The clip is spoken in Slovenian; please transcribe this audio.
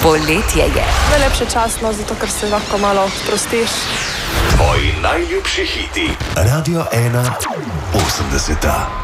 Poletje je. Najlepše časno, zato ker se lahko malo sprostiš. Tvoji najljubši hiti. Radio 1 80.